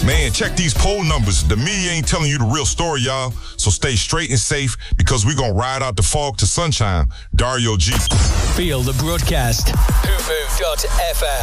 Man, check these poll numbers. The media ain't telling you the real story, y'all. So stay straight and safe because we're going to ride out the fog to sunshine. Dario G. Feel the broadcast. Hoopoo.fm.